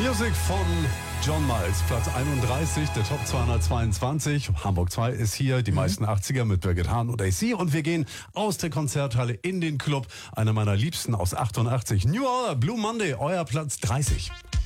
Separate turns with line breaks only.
Music von John Miles, Platz 31, der Top 222. Hamburg 2 ist hier, die meisten 80er mit Birgit Hahn und AC. Und wir gehen aus der Konzerthalle in den Club. Einer meiner Liebsten aus 88. New Order, Blue Monday, euer Platz 30.